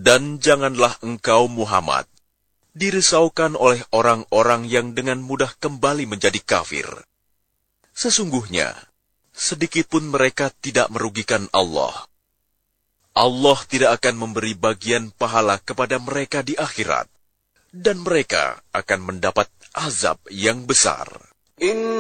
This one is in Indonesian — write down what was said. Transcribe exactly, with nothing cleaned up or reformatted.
Dan janganlah engkau Muhammad dirisaukan oleh orang-orang yang dengan mudah kembali menjadi kafir. Sesungguhnya, sedikit pun mereka tidak merugikan Allah. Allah tidak akan memberi bagian pahala kepada mereka di akhirat, dan mereka akan mendapat azab yang besar.